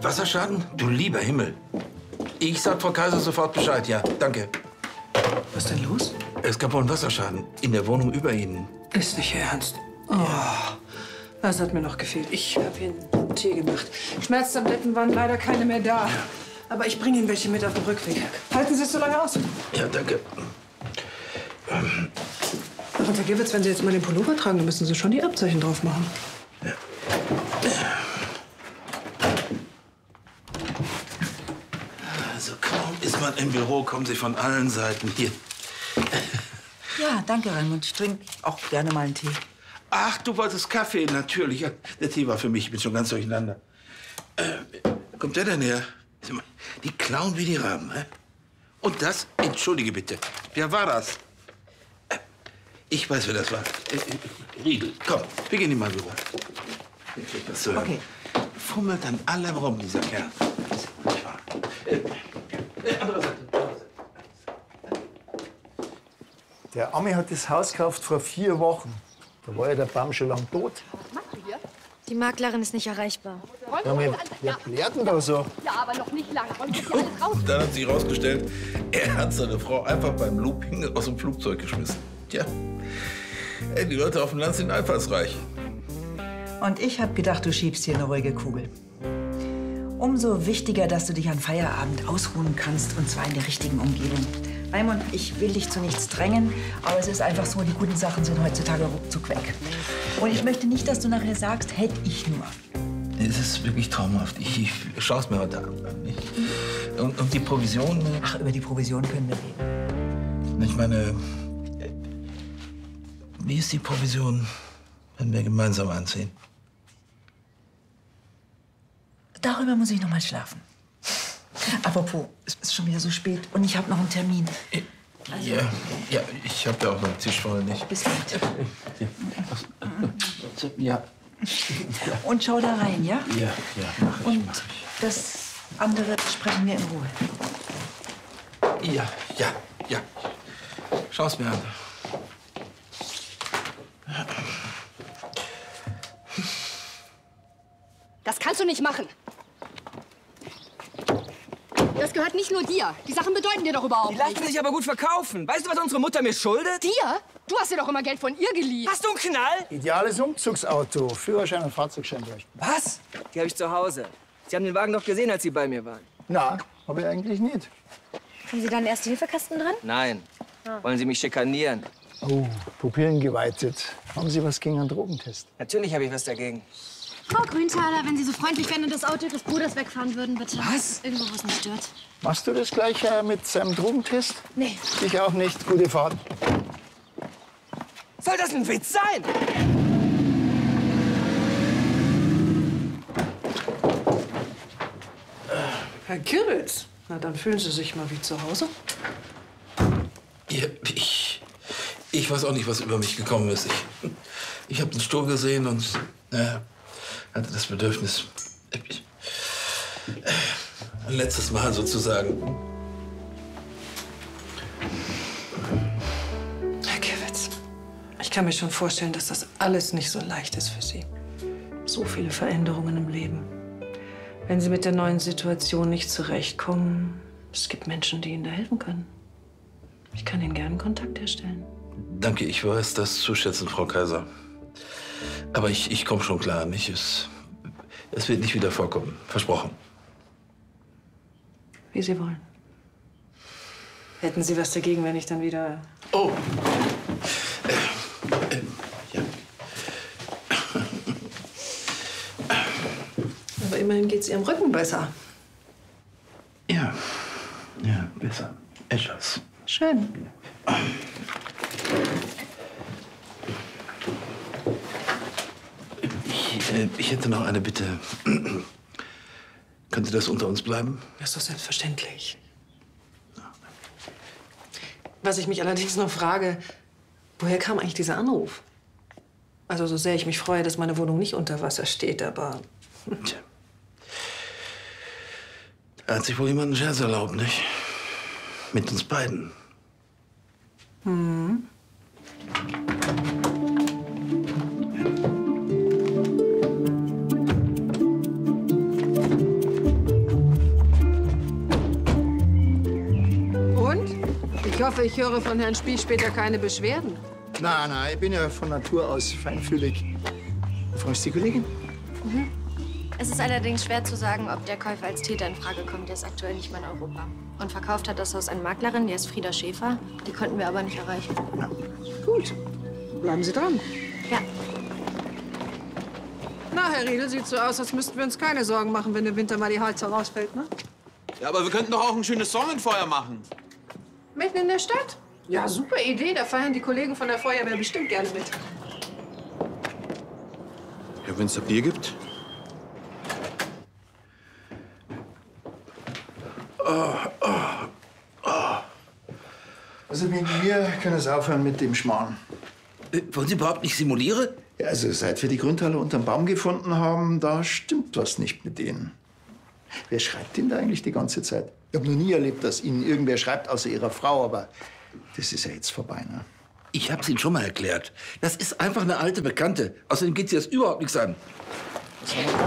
Wasserschaden? Du lieber Himmel. Ich sag Frau Kaiser sofort Bescheid, ja. Danke. Was ist denn los? Es gab wohl einen Wasserschaden in der Wohnung über Ihnen. Ist nicht Ihr Ernst. Oh, das hat mir noch gefehlt. Ich habe hier einen Tee gemacht. Schmerztabletten waren leider keine mehr da. Aber ich bringe Ihnen welche mit auf dem Rückweg. Halten Sie es so lange aus. Ja, danke. Und Herr Gewitz, wenn Sie jetzt mal den Pullover tragen, dann müssen Sie schon die Abzeichen drauf machen. Ja. Also kaum ist man im Büro, kommen Sie von allen Seiten hier. Ja, danke, Raimund. Ich trinke auch gerne mal einen Tee. Ach, du wolltest Kaffee, natürlich. Ja, der Tee war für mich, ich bin schon ganz durcheinander. Kommt der denn her? Die klauen wie die Raben, hä? Und das, entschuldige bitte, wer war das? Ich weiß, wer das war. Riedel, komm, wir gehen in mein Büro. Okay. Fummelt an allem rum, dieser Kerl. Nicht wahr? Andere Seite. Der Ami hat das Haus gekauft vor 4 Wochen. Da war ja der Baum schon lang tot. Die Maklerin ist nicht erreichbar. Ja, wer blärt denn da so? Ja, aber noch nicht lange. Wollen wir alles raus? Dann hat sich herausgestellt, er hat seine Frau einfach beim Looping aus dem Flugzeug geschmissen. Tja, die Leute auf dem Land sind einfallsreich. Und ich habe gedacht, du schiebst hier eine ruhige Kugel. Umso wichtiger, dass du dich an Feierabend ausruhen kannst, und zwar in der richtigen Umgebung. Raimund, ich will dich zu nichts drängen, aber es ist einfach so, die guten Sachen sind heutzutage ruckzuck weg. Und ich möchte nicht, dass du nachher sagst, hätte ich nur. Es ist wirklich traumhaft. Ich schaue es mir heute Abend an. Und die Provision? Ach, über die Provision können wir reden. Ich meine, wie ist die Provision, wenn wir gemeinsam anziehen? Darüber muss ich noch mal schlafen. Apropos, es ist schon wieder so spät und ich habe noch einen Termin. Also, ja, ich habe ja auch noch einen Tisch voll, nicht? Bis bald. Ja. Und schau da rein, ja? Ja, mach ich. Und das andere sprechen wir in Ruhe. Ja. Schau's mir an. Das kannst du nicht machen. Das gehört nicht nur dir. Die Sachen bedeuten dir doch überhaupt Die nichts. lassen sich aber gut verkaufen. Weißt du, was unsere Mutter mir schuldet? Dir? Du hast dir doch immer Geld von ihr geliehen. Hast du einen Knall? Ideales Umzugsauto. Führerschein und Fahrzeugschein bräuchten. Was? Die habe ich zu Hause. Sie haben den Wagen doch gesehen, als Sie bei mir waren. Na, habe ich eigentlich nicht. Haben Sie da einen Erste-Hilfe-Kasten dran? Nein. Wollen Sie mich schikanieren? Oh, Pupillen geweitet. Haben Sie was gegen einen Drogentest? Natürlich habe ich was dagegen. Frau Grünthaler, wenn Sie so freundlich wären und das Auto Ihres Bruders wegfahren würden, bitte. Was? Irgendwo, wo es nicht stört. Machst du das gleich mit seinem Drogentest? Nee. Ich auch nicht. Gute Fahrt. Soll das ein Witz sein? Herr Kiritz, na dann fühlen Sie sich mal wie zu Hause. Ja, ich weiß auch nicht, was über mich gekommen ist. Ich habe den Stuhl gesehen und hatte das Bedürfnis, ein letztes Mal sozusagen. Herr Kiritz, ich kann mir schon vorstellen, dass das alles nicht so leicht ist für Sie. So viele Veränderungen im Leben. Wenn Sie mit der neuen Situation nicht zurechtkommen, es gibt Menschen, die Ihnen da helfen können. Ich kann Ihnen gerne Kontakt herstellen. Danke, ich weiß das zu schätzen, Frau Kaiser. Aber ich komme schon klar. Es wird nicht wieder vorkommen. Versprochen. Wie Sie wollen. Hätten Sie was dagegen, wenn ich dann wieder... Oh! Ja. Aber immerhin geht's Ihrem Rücken besser. Ja, besser. Etwas. Schön. Ich hätte noch eine Bitte. Könnte das unter uns bleiben? Das ist doch selbstverständlich. Was ich mich allerdings noch frage, woher kam eigentlich dieser Anruf? Also so sehr ich mich freue, dass meine Wohnung nicht unter Wasser steht, aber... Tja. Da hat sich wohl jemand einen Scherz erlaubt, nicht? Mit uns beiden. Hm. hoffe, ich höre von Herrn Spieß später keine Beschwerden. Nein, ich bin ja von Natur aus feinfühlig. Freust du die Kollegin? Es ist allerdings schwer zu sagen, ob der Käufer als Täter in Frage kommt. Der ist aktuell nicht mehr in Europa. Und verkauft hat das Haus eine Maklerin, die heißt Frieda Schäfer. Die konnten wir aber nicht erreichen. Gut, bleiben Sie dran. Ja. Na, Herr Riedel, sieht so aus, als müssten wir uns keine Sorgen machen, wenn im Winter mal die Heizung ausfällt, ne? Ja, aber wir könnten doch auch ein schönes Sonnenfeuer machen. Mitten in der Stadt? Ja, super Idee. Da feiern die Kollegen von der Feuerwehr bestimmt gerne mit. Ja, wenn es da Bier gibt. Also wegen mir können Sie aufhören mit dem Schmarrn. Wollen Sie überhaupt nicht simulieren? Ja, also seit wir die Grundhalle unterm Baum gefunden haben, da stimmt was nicht mit denen. Wer schreibt Ihnen da eigentlich die ganze Zeit? Ich habe noch nie erlebt, dass Ihnen irgendwer schreibt, außer Ihrer Frau, aber das ist ja jetzt vorbei, ne? Ich hab's Ihnen schon mal erklärt. Das ist einfach eine alte Bekannte. Außerdem geht Sie das überhaupt nichts an.